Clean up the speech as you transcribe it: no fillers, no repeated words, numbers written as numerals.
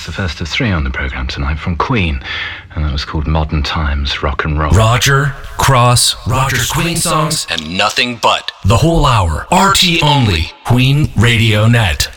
the first of three on the programme tonight from Queen, and that was called Modern Times Rock and Roll. Roger, Cross, Roger's Queen songs, and nothing but. The whole hour, RT only, Queen Radio Net.